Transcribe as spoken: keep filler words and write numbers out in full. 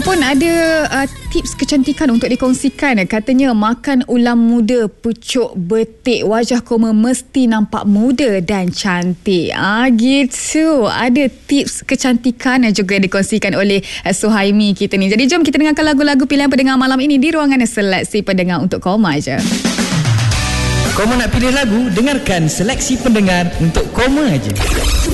pun ada uh, tips kecantikan untuk dikongsikan. Katanya makan ulam muda pucuk betik, wajah koma mesti nampak muda dan cantik. Ah gitu. Ada tips kecantikan yang juga dikongsikan oleh uh, Suhaimi kita ni. Jadi jom kita dengarkan lagu-lagu pilihan pendengar malam ini di ruangan seleksi pendengar untuk Koma je. Koma nak pilih lagu, dengarkan seleksi pendengar untuk Koma je.